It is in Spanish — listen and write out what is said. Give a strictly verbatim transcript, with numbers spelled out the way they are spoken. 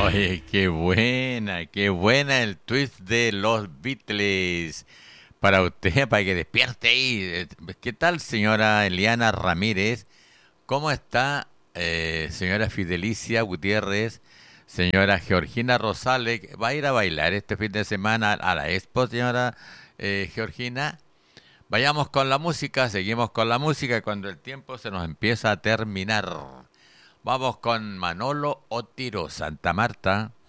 Oye, qué buena, qué buena el twist de los Beatles. Para usted, para que despierte ahí. Eh, ¿Qué tal, señora Eliana Ramírez? ¿Cómo está, eh, señora Fidelicia Gutiérrez? Señora Georgina Rosales, ¿va a ir a bailar este fin de semana a la Expo, señora eh, Georgina? Vayamos con la música, seguimos con la música cuando el tiempo se nos empieza a terminar. Vamos con Manolo Otiro, Santa Marta.